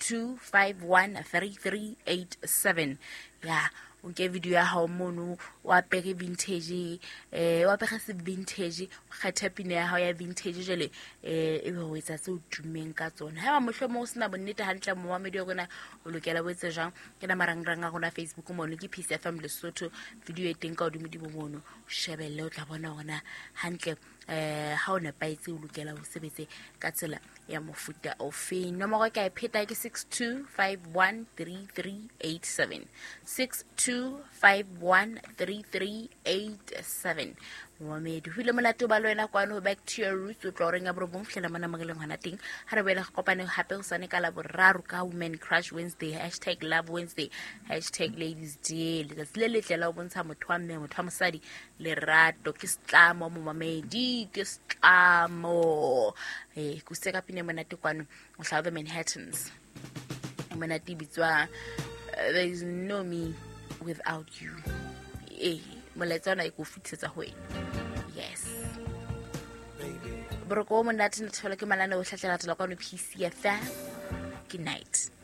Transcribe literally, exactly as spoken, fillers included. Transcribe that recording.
two five one three three eight seven. Yeah, o ke video ya hao mono wa pege vintage eh wa pege se vintage kgetha pina ya hao ya vintage jele eh e ho etsa se o tumeng ka tsona. Ha ba mohlo mo sena bonnete hantle mo wa medio gona o lokela bo etsa jang ke na marangrang a gona Facebook mo le ke Peace F M Lesotho video e teng ka o dumedi bo mono shebelle o tla bona gona hantle eh ha o ne paitse o lokela o sebetse ka tsela ya mofuta o fe. Nomoro ka e pheta ke six two five one three three eight seven six two five one three three eight seven. Mohamed hule molato ba lwena kwano back to your roots o tlo renga bro bonflela mana mageleng hana ting ha re bela kopane hape o sane ka la boraro ka Women Crush Wednesday hashtag Love Wednesday hashtag Ladies Day le le le tlela o bontsha motho wa mme motho wa mosadi le rato ke stlamo mo mamedi ke stlamo eh ku seka pine monate kwano o hla the Manhattans monate bitswa there is no me without you eh moletsana e go fitsetsa ho ena. Yes bro ko monate ne thola ke malana o hlatlela tla kwa no P C F. Good night.